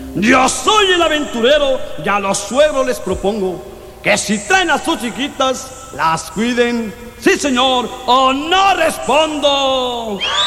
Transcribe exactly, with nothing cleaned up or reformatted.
Yo soy el aventurero y a los suegros les propongo que si traen a sus chiquitas, las cuiden. Sí, señor, o no respondo.